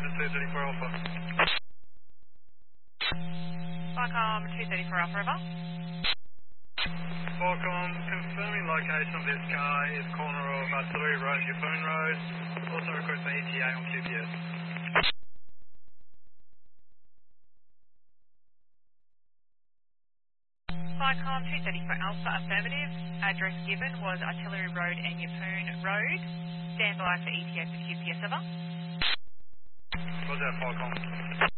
234 Alpha. Falcom 234 Alpha, over. Falcom, confirming location of this car is corner of Artillery Road, Yeppoon Road. Also request the ETA on QPS. Falcom 234 Alpha, affirmative. Address given was Artillery Road and Yeppoon Road. Stand by for ETA for QPS, over. What's that, Falcom?